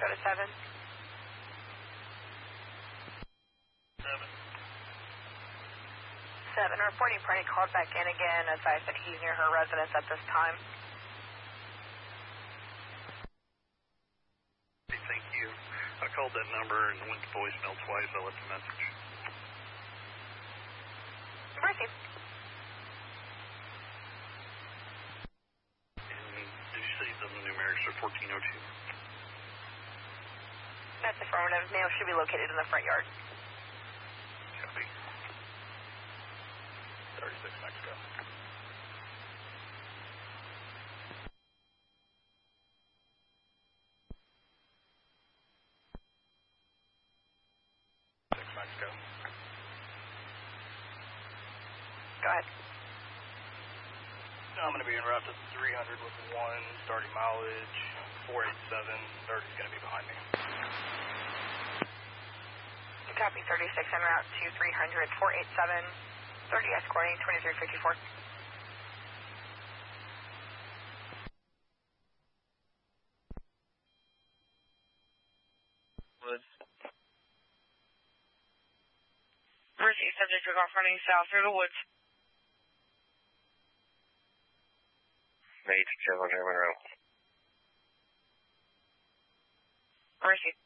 go to 7. 7, reporting party called back in again, advised that he's near her residence at this time. Thank you. I called that number and went to voicemail twice. I left a message. Mercy. And did you say the numerics are 1402? That's affirmative. Male should be located in the front yard. Copy. 36 Mexico. Mexico. Go ahead. I'm going to be en route to 300 with 1, starting mileage, 487, 30 is going to be behind me. Copy 36 en route to 300, 487, 30 escorting, 2354. Woods. Mercy, subject took off running south through the woods. Mate, Kevin German Road. Mercy.